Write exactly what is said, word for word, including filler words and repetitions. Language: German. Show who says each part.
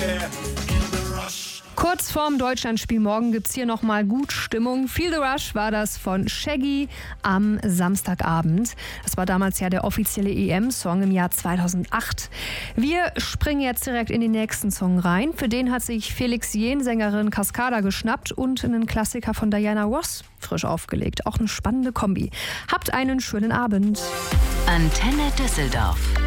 Speaker 1: Kurz vorm Deutschlandspiel morgen gibt's hier nochmal gut Stimmung. Feel the Rush war das von Shaggy am Samstagabend. Das war damals ja der offizielle E M-Song im Jahr zweitausendacht. Wir springen jetzt direkt in den nächsten Song rein. Für den hat sich Felix Jähn, Sängerin Cascada, geschnappt und einen Klassiker von Diana Ross frisch aufgelegt. Auch eine spannende Kombi. Habt einen schönen Abend.
Speaker 2: Antenne Düsseldorf.